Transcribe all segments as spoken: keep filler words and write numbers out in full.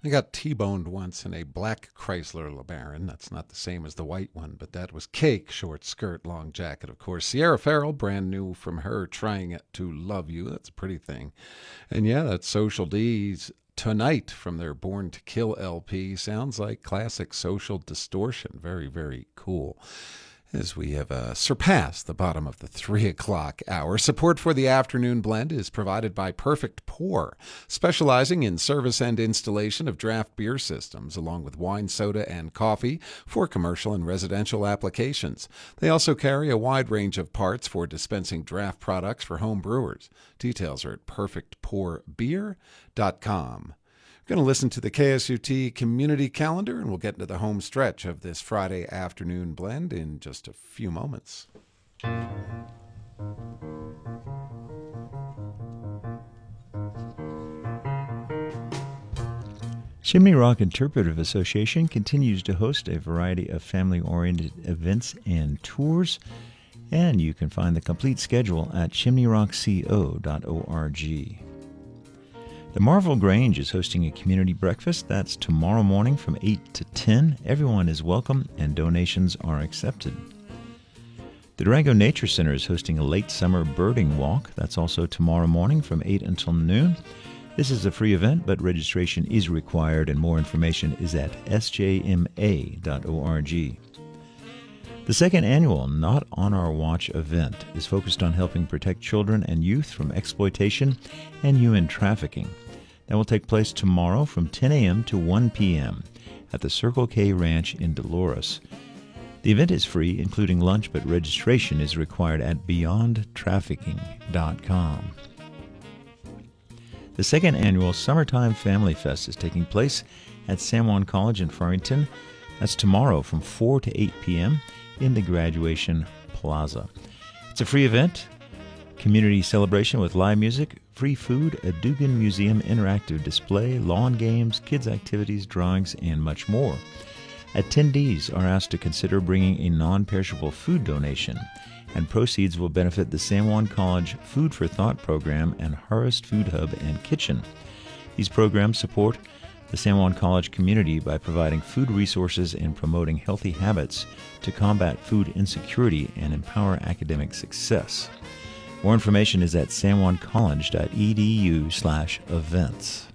I got T-boned once in a black Chrysler LeBaron. That's not the same as the white one, but that was cake. Short skirt, long jacket, of course. Sierra Farrell, brand new from her, Trying to Love You. That's a pretty thing. And yeah, that's Social D's Tonight from their Born to Kill L P. Sounds like classic Social Distortion. Very, very cool. As we have uh, surpassed the bottom of the three o'clock hour. Support for the afternoon blend is provided by Perfect Pour, specializing in service and installation of draft beer systems, along with wine, soda, and coffee for commercial and residential applications. They also carry a wide range of parts for dispensing draft products for home brewers. Details are at perfect pour beer dot com. We're going to listen to the K S U T community calendar, and we'll get into the home stretch of this Friday afternoon blend in just a few moments. Chimney Rock Interpretive Association continues to host a variety of family-oriented events and tours, and you can find the complete schedule at chimney rock co dot org. The Marvel Grange is hosting a community breakfast. That's tomorrow morning from eight to ten. Everyone is welcome and donations are accepted. The Durango Nature Center is hosting a late summer birding walk. That's also tomorrow morning from eight until noon. This is a free event, but registration is required, and more information is at s j m a dot org. The second annual Not On Our Watch event is focused on helping protect children and youth from exploitation and human trafficking. That will take place tomorrow from ten a.m. to one p.m. at the Circle K Ranch in Dolores. The event is free, including lunch, but registration is required at beyond trafficking dot com. The second annual Summertime Family Fest is taking place at San Juan College in Farmington. That's tomorrow from four to eight p.m. in the Graduation Plaza. It's a free event, community celebration with live music, free food, a Dugan Museum interactive display, lawn games, kids' activities, drawings, and much more. Attendees are asked to consider bringing a non-perishable food donation, and proceeds will benefit the San Juan College Food for Thought program and Harvest Food Hub and Kitchen. These programs support the San Juan College community by providing food resources and promoting healthy habits to combat food insecurity and empower academic success. More information is at san juan college dot e d u slash events.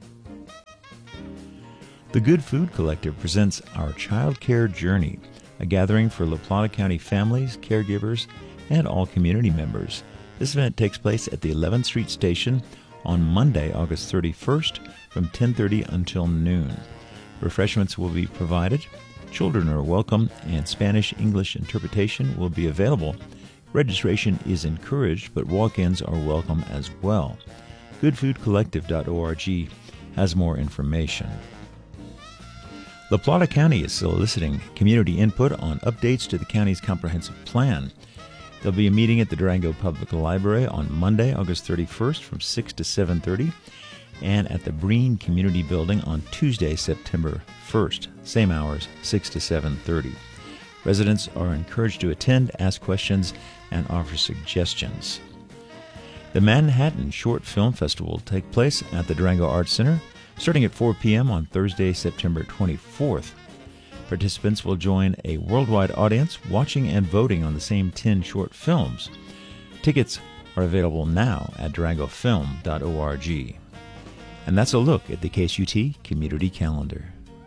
The Good Food Collective presents Our Child Care Journey, a gathering for La Plata County families, caregivers, and all community members. This event takes place at the eleventh Street Station on Monday, August thirty-first, from ten thirty until noon. Refreshments will be provided, children are welcome, and Spanish-English interpretation will be available. Registration is encouraged, but walk-ins are welcome as well. good food collective dot org has more information. La Plata County is soliciting community input on updates to the county's comprehensive plan. There'll be a meeting at the Durango Public Library on Monday, August thirty-first from six to seven thirty, and at the Breen Community Building on Tuesday, September first, same hours, six to seven thirty. Residents are encouraged to attend, ask questions, and offer suggestions. The Manhattan Short Film Festival will take place at the Durango Arts Center starting at four p.m. on Thursday, September twenty-fourth. Participants will join a worldwide audience watching and voting on the same ten short films. Tickets are available now at durango film dot org. And that's a look at the K S U T Community Calendar.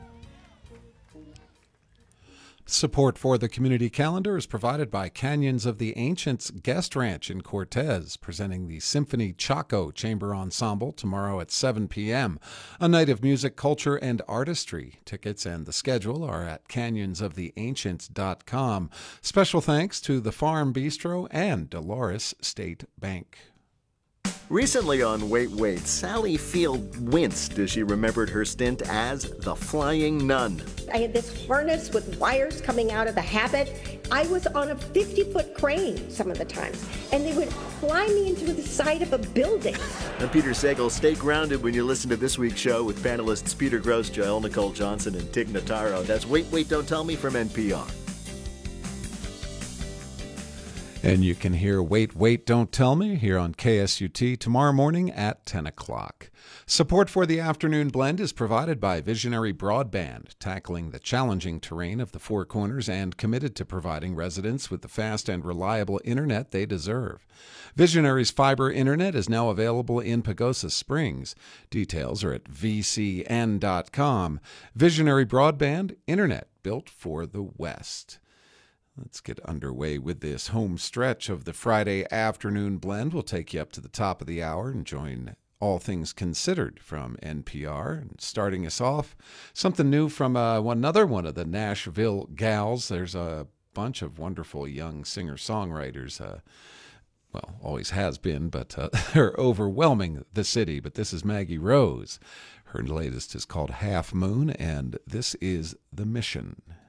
Support for the community calendar is provided by Canyons of the Ancients Guest Ranch in Cortez, presenting the Symphony Chaco Chamber Ensemble tomorrow at seven p.m. A night of music, culture, and artistry. Tickets and the schedule are at canyons of the ancients dot com. Special thanks to the Farm Bistro and Dolores State Bank. Recently on Wait Wait, Sally Field winced as she remembered her stint as the Flying Nun. I had this harness with wires coming out of the habit. I was on a fifty-foot crane some of the times, and they would fly me into the side of a building. I'm Peter Sagal. Stay grounded when you listen to this week's show with panelists Peter Gross, Joel Nicole Johnson, and Tig Notaro. That's Wait Wait, Don't Tell Me from N P R. And you can hear Wait, Wait, Don't Tell Me here on K S U T tomorrow morning at ten o'clock. Support for the afternoon blend is provided by Visionary Broadband, tackling the challenging terrain of the Four Corners and committed to providing residents with the fast and reliable internet they deserve. Visionary's fiber internet is now available in Pagosa Springs. Details are at v c n dot com. Visionary Broadband, internet built for the West. Let's get underway with this home stretch of the Friday afternoon blend. We'll take you up to the top of the hour and join All Things Considered from N P R. And starting us off, something new from uh, one, another one of the Nashville gals. There's a bunch of wonderful young singer-songwriters. Uh, well, always has been, but uh, they're overwhelming the city. But this is Maggie Rose. Her latest is called Half Moon, and this is The Mission.